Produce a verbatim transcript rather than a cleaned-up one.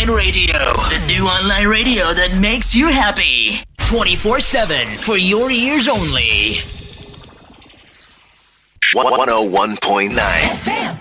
Online Radio. The new online radio that makes you happy. twenty-four seven for your ears only. one oh one point nine F M.